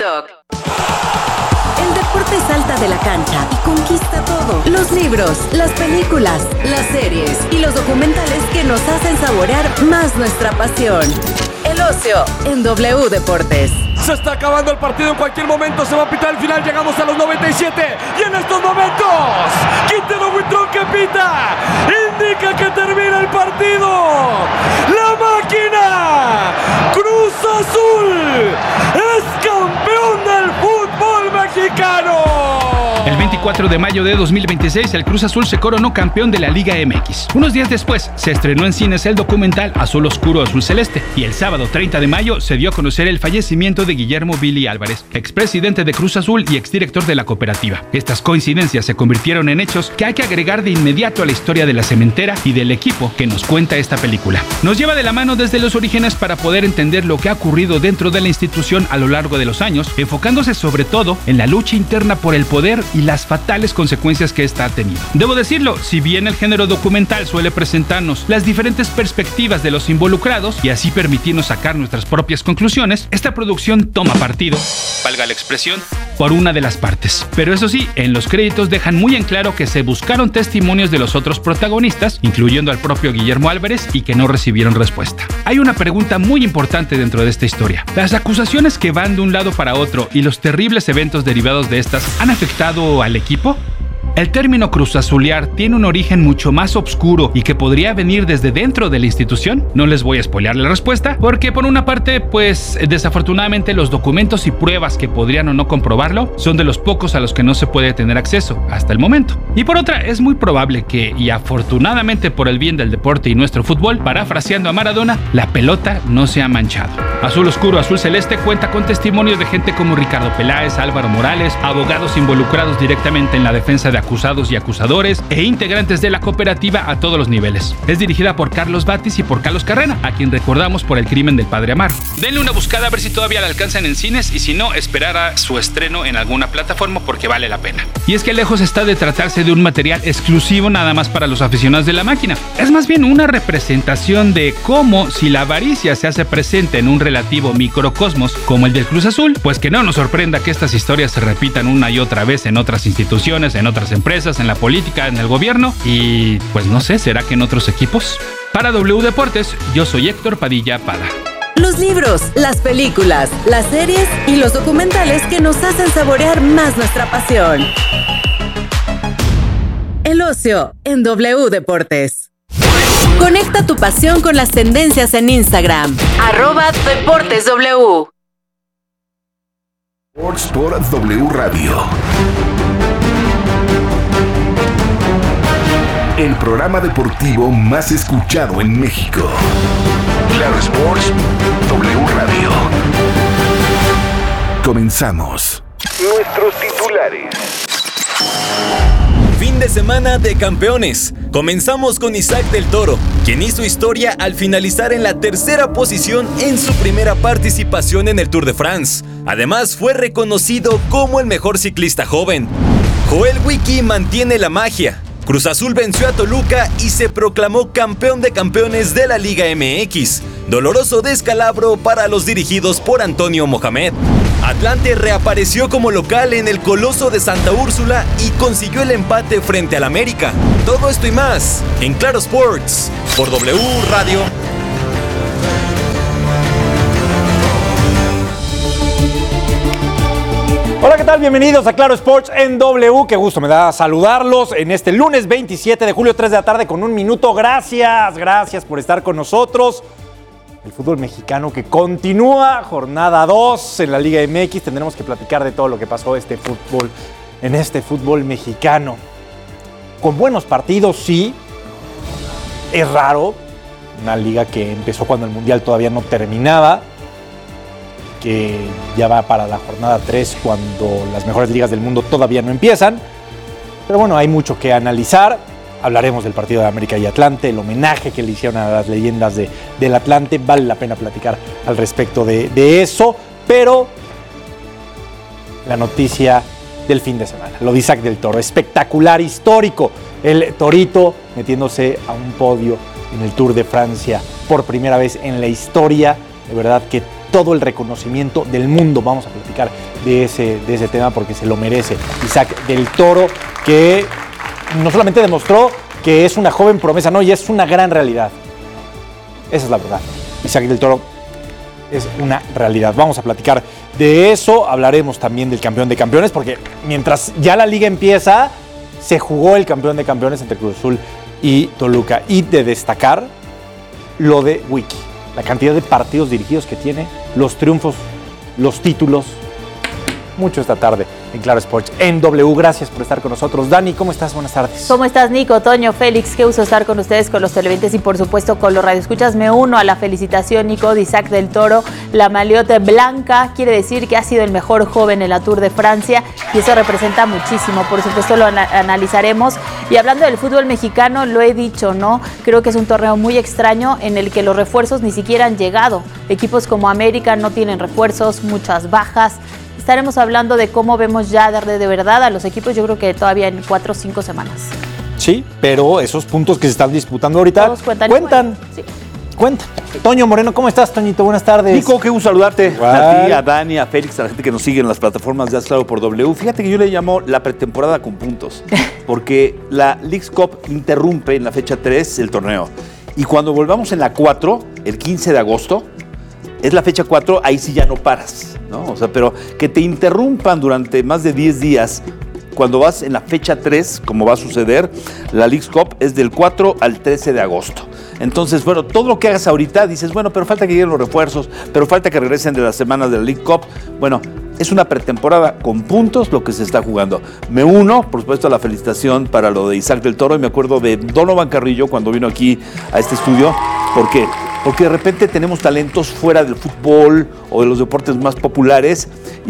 TikTok. El deporte salta de la cancha y conquista todo. Los libros, las películas, las series y los documentales que nos hacen saborear más nuestra pasión. El ocio en W Deportes. Se está acabando el partido, en cualquier momento se va a pitar el final, llegamos a los 97 y en estos momentos Quintero Buitrón que pita, indica que termina el partido. La máquina Cruz Azul es campeón del fútbol mexicano. El 24 de mayo de 2026, el Cruz Azul se coronó campeón de la Liga MX. Unos días después, se estrenó en cines el documental Azul Oscuro, Azul Celeste. Y el sábado 30 de mayo se dio a conocer el fallecimiento de Guillermo Billy Álvarez, expresidente de Cruz Azul y exdirector de la cooperativa. Estas coincidencias se convirtieron en hechos que hay que agregar de inmediato a la historia de la cementera y del equipo que nos cuenta esta película. Nos lleva de la mano desde los orígenes para poder entender lo que ha ocurrido dentro de la institución a lo largo de los años, enfocándose sobre todo en la lucha interna por el poder y las fatales consecuencias que esta ha tenido. Debo decirlo, si bien el género documental suele presentarnos las diferentes perspectivas de los involucrados y así permitirnos sacar nuestras propias conclusiones, esta producción toma partido, valga la expresión, por una de las partes. Pero eso sí, en los créditos dejan muy en claro que se buscaron testimonios de los otros protagonistas, incluyendo al propio Guillermo Álvarez, y que no recibieron respuesta. Hay una pregunta muy importante dentro de esta historia. ¿Las acusaciones que van de un lado para otro y los terribles eventos derivados de estas han afectado al equipo? El término cruzazulear tiene un origen mucho más oscuro y que podría venir desde dentro de la institución. No les voy a spoilear la respuesta, porque por una parte, pues desafortunadamente los documentos y pruebas que podrían o no comprobarlo son de los pocos a los que no se puede tener acceso hasta el momento. Y por otra, es muy probable que, y afortunadamente por el bien del deporte y nuestro fútbol, parafraseando a Maradona, la pelota no se ha manchado. Azul Oscuro, Azul Celeste cuenta con testimonios de gente como Ricardo Peláez, Álvaro Morales, abogados involucrados directamente en la defensa de acusados y acusadores e integrantes de la cooperativa a todos los niveles. Es dirigida por Carlos Batis y por Carlos Carrera, a quien recordamos por El crimen del padre Amaro. Denle una buscada a ver si todavía la alcanzan en cines y si no, esperar a su estreno en alguna plataforma porque vale la pena. Y es que lejos está de tratarse de un material exclusivo nada más para los aficionados de la máquina. Es más bien una representación de cómo, si la avaricia se hace presente en un relativo microcosmos como el del Cruz Azul, pues que no nos sorprenda que estas historias se repitan una y otra vez en otras instituciones, en otras empresas, en la política, en el gobierno y pues no sé, ¿será que en otros equipos? Para W Deportes, yo soy Héctor Padilla Pada. Los libros, las películas, las series y los documentales que nos hacen saborear más nuestra pasión. El ocio en W Deportes. Conecta tu pasión con las tendencias en Instagram. @DeportesW. Sports por W Radio. El programa deportivo más escuchado en México. Claro Sports W Radio. Comenzamos. Nuestros titulares. Fin de semana de campeones. Comenzamos con Isaac del Toro, quien hizo historia al finalizar en la tercera posición en su primera participación en el Tour de France. Además, fue reconocido como el mejor ciclista joven. Joel Wiki mantiene la magia. Cruz Azul venció a Toluca y se proclamó campeón de campeones de la Liga MX. Doloroso descalabro para los dirigidos por Antonio Mohamed. Atlante reapareció como local en el Coloso de Santa Úrsula y consiguió el empate frente al América. Todo esto y más en Claro Sports por W Radio. Hola, ¿qué tal? Bienvenidos a Claro Sports en W. Qué gusto me da saludarlos en este lunes 27 de julio, 3 de la tarde con un minuto. Gracias por estar con nosotros. El fútbol mexicano que continúa, jornada 2 en la Liga MX. Tendremos que platicar de todo lo que pasó en este fútbol mexicano. Con buenos partidos, sí. Es raro. Una liga que empezó cuando el Mundial todavía no terminaba, que ya va para la jornada 3 cuando las mejores ligas del mundo todavía no empiezan. Pero bueno, hay mucho que analizar. Hablaremos del partido de América y Atlante, el homenaje que le hicieron a las leyendas del Atlante. Vale la pena platicar al respecto de eso. Pero la noticia del fin de semana, lo de Isaac del Toro, espectacular, histórico. El Torito metiéndose a un podio en el Tour de Francia por primera vez en la historia. De verdad que todo el reconocimiento del mundo. Vamos a platicar de ese tema porque se lo merece. Isaac del Toro, que no solamente demostró que es una joven promesa, no, y es una gran realidad. Esa es la verdad. Isaac del Toro es una realidad. Vamos a platicar de eso. Hablaremos también del campeón de campeones, porque mientras ya la liga empieza, se jugó el campeón de campeones entre Cruz Azul y Toluca. Y de destacar lo de Wiki, la cantidad de partidos dirigidos que tiene, los triunfos, los títulos. Mucho esta tarde en Claro Sports en W. Gracias por estar con nosotros. Dani, ¿cómo estás? Buenas tardes. ¿Cómo estás, Nico, Toño, Félix? Qué gusto estar con ustedes, con los televidentes y por supuesto con los radioescuchas. Me uno a la felicitación, Nico, de Isaac del Toro. La maliote blanca quiere decir que ha sido el mejor joven en la Tour de Francia y eso representa muchísimo. Por supuesto lo analizaremos. Y hablando del fútbol mexicano, lo he dicho, ¿no? Creo que es un torneo muy extraño en el que los refuerzos ni siquiera han llegado. Equipos como América no tienen refuerzos, muchas bajas. Estaremos hablando de cómo vemos ya de verdad a los equipos, yo creo que todavía en 4 o 5 semanas. Sí, pero esos puntos que se están disputando ahorita Todos cuentan. Sí. Cuentan. Toño Moreno, ¿cómo estás, Toñito? Buenas tardes. Nico, qué gusto saludarte. Igual. A ti, a Dani, a Félix, a la gente que nos sigue en las plataformas de Claro por W. Fíjate que yo le llamo la pretemporada con puntos, porque la Leagues Cup interrumpe en la fecha 3 el torneo. Y cuando volvamos en la 4, el 15 de agosto, es la fecha 4, ahí sí ya no paras, ¿no? O sea, pero que te interrumpan durante más de 10 días, cuando vas en la fecha 3, como va a suceder, la Leagues Cup es del 4 al 13 de agosto. Entonces, bueno, todo lo que hagas ahorita, dices, bueno, pero falta que lleguen los refuerzos, pero falta que regresen de las semanas de la League Cup. Bueno, es una pretemporada con puntos lo que se está jugando. Me uno, por supuesto, a la felicitación para lo de Isaac del Toro, y me acuerdo de Donovan Carrillo cuando vino aquí a este estudio. ¿Por qué? Porque de repente tenemos talentos fuera del fútbol o de los deportes más populares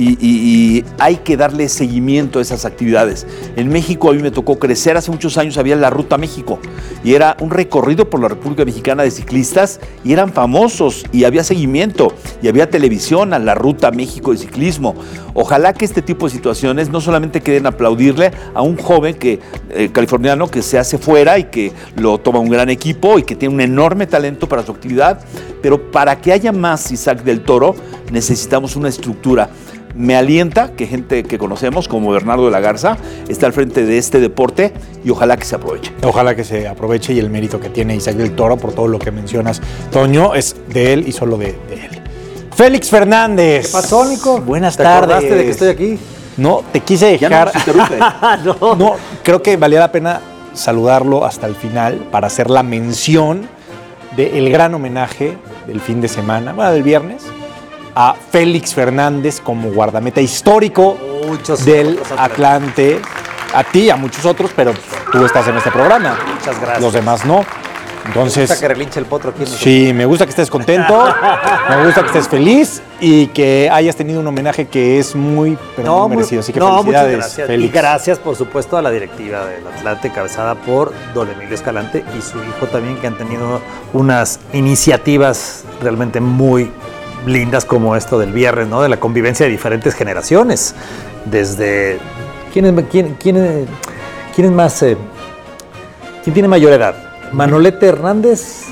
y hay que darle seguimiento a esas actividades. En México a mí me tocó crecer, hace muchos años había la Ruta México y era un recorrido por la República Mexicana de ciclistas y eran famosos y había seguimiento y había televisión a la Ruta México de ciclismo. Ojalá que este tipo de situaciones no solamente queden aplaudirle a un joven californiano que se hace fuera y que lo toma un gran equipo y que tiene un enorme talento para su actividad, pero para que haya más Isaac del Toro necesitamos una estructura. Me alienta que gente que conocemos como Bernardo de la Garza está al frente de este deporte y ojalá que se aproveche. Ojalá que se aproveche, y el mérito que tiene Isaac del Toro por todo lo que mencionas, Toño, es de él y solo de él. Félix Fernández. ¿Qué pasó, Nico? Buenas ¿Te tardes. acordaste de que estoy aquí? No, te quise dejar. Ya no nos interrumpe. No, creo que valía la pena saludarlo hasta el final para hacer la mención del gran homenaje del fin de semana, bueno, del viernes, a Félix Fernández como guardameta histórico del Atlante. A ti, a muchos otros, pero tú estás en este programa. Muchas gracias. Los demás no. Entonces, me gusta que relinche el potro aquí. Sí, me gusta que estés contento, me gusta que estés feliz y que hayas tenido un homenaje que es muy merecido. Así que felicidades, muchas gracias. Félix. Y gracias, por supuesto, a la directiva del Atlante, cabezada por don Emilio Escalante y su hijo también, que han tenido unas iniciativas realmente muy lindas como esto del viernes, ¿no? De la convivencia de diferentes generaciones. Desde... ¿Quién es más? ¿Quién tiene mayor edad? ¿Manolete Hernández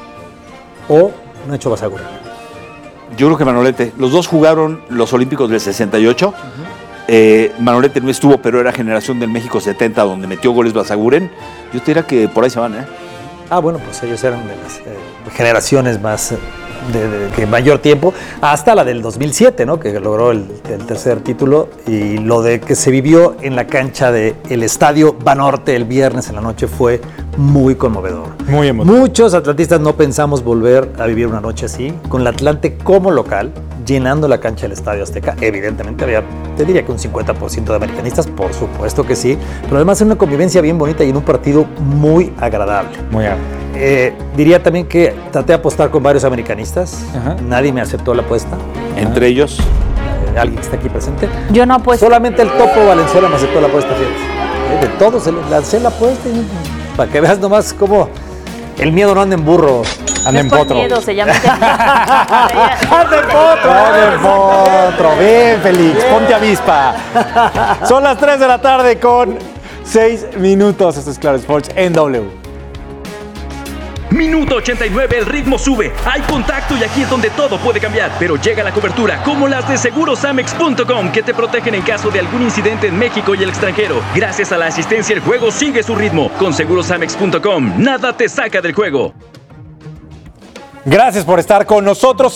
o Nacho Basaguren? Yo creo que Manolete. Los dos jugaron los Olímpicos del 68. Manolete no estuvo, pero era generación del México 70, donde metió goles Basaguren. Yo te diría que por ahí se van, ¿eh? Ah, bueno, pues ellos eran de las generaciones más de mayor tiempo, hasta la del 2007, ¿no? Que logró el tercer título, y lo de que se vivió en la cancha del Estadio Banorte el viernes en la noche fue muy conmovedor. Muy emotivo. Muchos atlantistas no pensamos volver a vivir una noche así, con el Atlante como local, llenando la cancha del Estadio Azteca. Evidentemente había, te diría que un 50% de americanistas, por supuesto que sí, pero además en una convivencia bien bonita y en un partido muy agradable. Muy agradable. Diría también que traté de apostar con varios americanistas. Ajá. Nadie me aceptó la apuesta. Entre ellos, Alguien que está aquí presente. Yo no apuesto. Solamente el Topo Valenzuela me aceptó la apuesta, fíjate. De todos le lancé la apuesta y para que veas nomás cómo el miedo no anda en burro. Anda en por potro. miedo, se llama. ¡Anda en potro! ¡Anda en potro! Ven, Félix, ponte avispa. Son las 3 de la tarde con 6 minutos. Esto es Claro Sports en W. Minuto 89, el ritmo sube. Hay contacto y aquí es donde todo puede cambiar. Pero llega la cobertura, como las de segurosamex.com, que te protegen en caso de algún incidente en México y el extranjero. Gracias a la asistencia, el juego sigue su ritmo. Con segurosamex.com, nada te saca del juego. Gracias por estar con nosotros.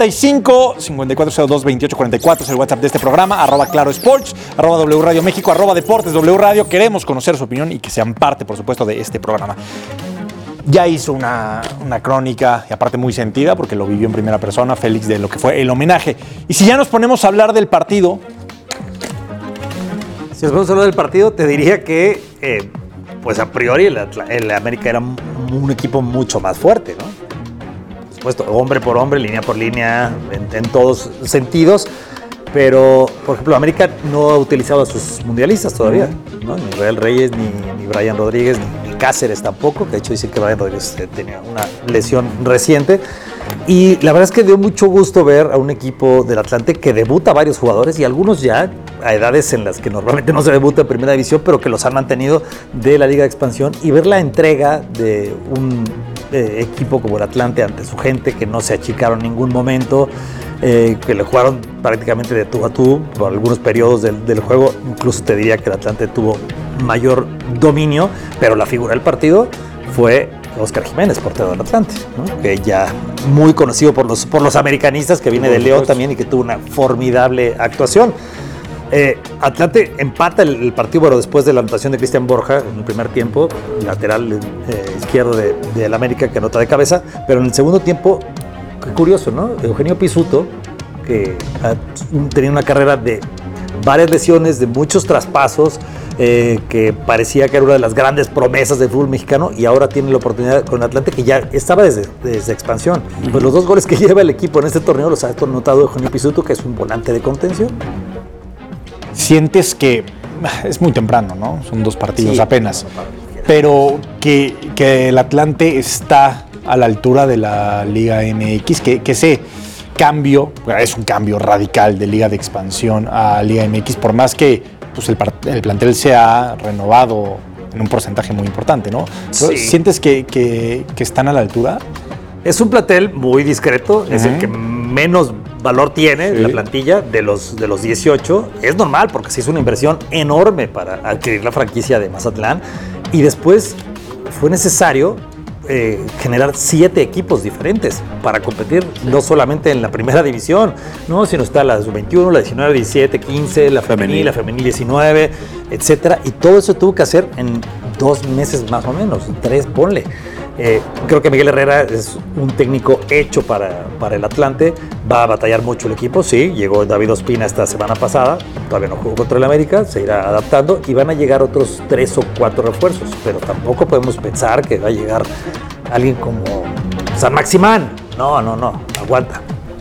55-5402-2844 es el WhatsApp de este programa. @Claro Sports, @W Radio México, @Deportes W Radio. Queremos conocer su opinión y que sean parte, por supuesto, de este programa. Ya hizo una crónica, y aparte muy sentida, porque lo vivió en primera persona, Félix, de lo que fue el homenaje. Y si ya nos ponemos a hablar del partido... Si nos ponemos a hablar del partido, te diría que, pues a priori, el América era un equipo mucho más fuerte, ¿no? Hombre por hombre, línea por línea, en todos sentidos, pero por ejemplo América no ha utilizado a sus mundialistas todavía, ¿no? Ni Israel Reyes, ni Brian Rodríguez, ni Cáceres tampoco, que de hecho dicen que Brian Rodríguez tenía una lesión reciente, y la verdad es que dio mucho gusto ver a un equipo del Atlante que debuta a varios jugadores y algunos ya a edades en las que normalmente no se debuta en primera división, pero que los han mantenido de la Liga de Expansión, y ver la entrega de un equipo como el Atlante ante su gente, que no se achicaron en ningún momento, que le jugaron prácticamente de tú a tú por algunos periodos del juego. Incluso te diría que el Atlante tuvo mayor dominio, pero la figura del partido fue Oscar Jiménez, portero del Atlante, ¿no? Que ya muy conocido por los americanistas, que viene de León también y que tuvo una formidable actuación. Atlante empata el partido, pero después de la anotación de Cristian Borja en el primer tiempo, lateral izquierdo del América, que anota de cabeza, pero en el segundo tiempo, qué curioso, ¿no? Eugenio Pizzuto, que tenía una carrera de varias lesiones, de muchos traspasos, que parecía que era una de las grandes promesas del fútbol mexicano, y ahora tiene la oportunidad con Atlante, que ya estaba desde expansión. Pues los 2 goles que lleva el equipo en este torneo los ha anotado Eugenio Pizzuto, que es un volante de contención. Sientes que es muy temprano, ¿no? Son 2 partidos apenas, pero que el Atlante está a la altura de la Liga MX, que ese cambio, es un cambio radical de Liga de Expansión a Liga MX, por más que pues, el plantel se ha renovado en un porcentaje muy importante, ¿no? Sí. ¿Sientes que están a la altura? Es un plantel muy discreto, es el que menos valor tiene la plantilla de los 18. Es normal, porque se hizo una inversión enorme para adquirir la franquicia de Mazatlán, y después fue necesario generar 7 equipos diferentes para competir, no solamente en la primera división, ¿no? Sino está la sub-21, la 19, 17, 15, la femenil 19, etcétera, y todo eso tuvo que hacer en 2 meses más o menos, 3, ponle. Creo que Miguel Herrera es un técnico hecho para el Atlante. Va a batallar mucho el equipo, sí. Llegó David Ospina esta semana pasada, todavía no jugó contra el América, se irá adaptando, y van a llegar otros 3 o 4 refuerzos, pero tampoco podemos pensar que va a llegar alguien como San Maximán. No, aguanta.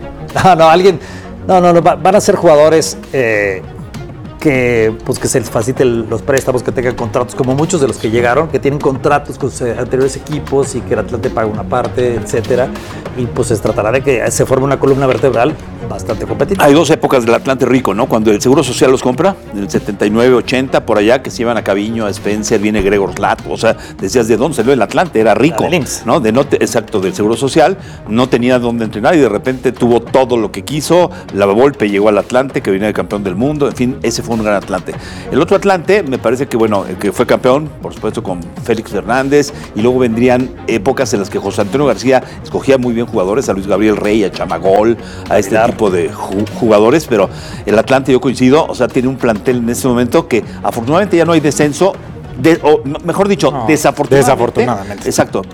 Van a ser jugadores que se les faciliten los préstamos, que tengan contratos, como muchos de los que llegaron, que tienen contratos con sus anteriores equipos y que el Atlante paga una parte, etcétera, y pues se tratará de que se forme una columna vertebral bastante competitiva. Hay 2 épocas del Atlante rico, ¿no? Cuando el Seguro Social los compra, en el 79, 80, por allá, que se iban a Caviño, a Spencer, viene Gregor Lato, o sea, decías, ¿de dónde salió el Atlante? Era rico, ¿no? Exacto, del Seguro Social, no tenía dónde entrenar y de repente tuvo todo lo que quiso. La Volpe llegó al Atlante, que venía de campeón del mundo, en fin, ese fue un gran Atlante. El otro Atlante, me parece que, el que fue campeón, por supuesto, con Félix Fernández, y luego vendrían épocas en las que José Antonio García escogía muy bien jugadores, a Luis Gabriel Rey, a Chamagol, a este tipo de jugadores, pero el Atlante, yo coincido, o sea, tiene un plantel en este momento que afortunadamente ya no hay descenso, mejor dicho, desafortunadamente. Exacto,